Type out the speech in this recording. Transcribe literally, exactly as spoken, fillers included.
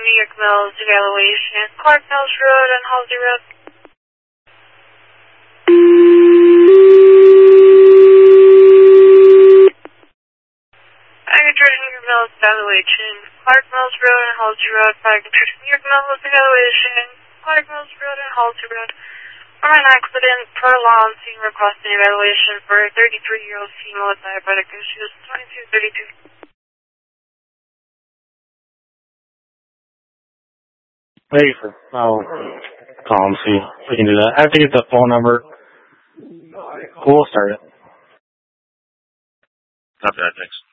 New York Mills evaluation, Clark Mills Road and Halsey Road. Fire control New York Mills evaluation, Clark Mills Road and Halsey Road. Fire control New York Mills evaluation, Clark Mills Road and Halsey Road. For an accident per law scene requesting evaluation for a thirty-three-year-old female with diabetic issues, twenty-two thirty-two. Wait for, I'll call and see if we can do that. I have to get the phone number. We'll start it. Copy that, thanks.